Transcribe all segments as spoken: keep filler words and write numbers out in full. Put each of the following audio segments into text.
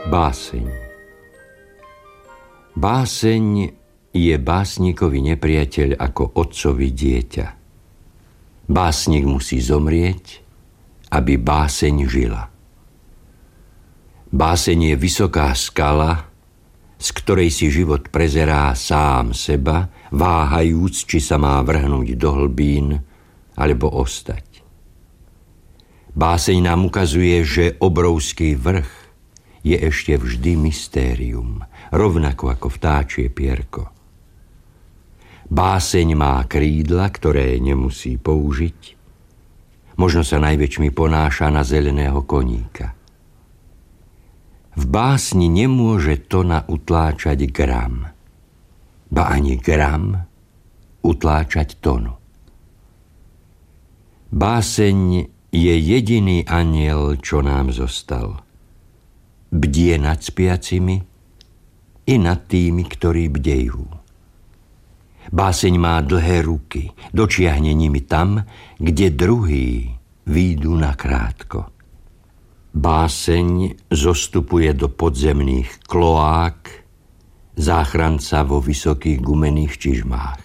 Báseň. Báseň je básnikovi nepriateľ ako otcovi dieťa. Básnik musí zomrieť, aby báseň žila. Báseň je vysoká skala, z ktorej si život prezerá sám seba, váhajúc, či sa má vrhnúť do hlbín alebo ostať. Báseň nám ukazuje, že obrovský vrch je ešte vždy mystérium, rovnako ako vtáčie pierko. Báseň má krídla, ktoré nemusí použiť. Možno sa najväčšmi ponáša na zeleného koníka. V básni nemôže tona utláčať gram, ba ani gram utláčať tonu. Báseň je jediný anjel, čo nám zostal. Bdie nad spiacimi i nad tými, ktorí bdejú. Báseň má dlhé ruky, dočiahne nimi tam, kde druhí výjdu nakrátko. Báseň zostupuje do podzemných kloák, záchranca vo vysokých gumených čižmách.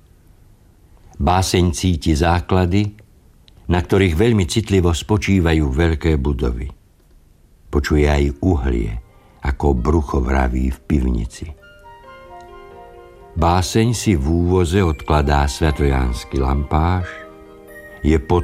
Báseň cíti základy, na ktorých veľmi citlivo spočívajú veľké budovy. Počuje aj uhlie, ako brucho vraví v pivnici. Báseň si v úvoze odkladá svatojánsky lampáš, je pod